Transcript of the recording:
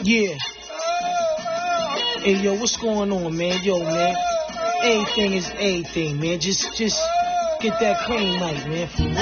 Yeah. Hey, yo, what's going on, man? Yo, man. Everything is everything, man. Just get that cream night, man.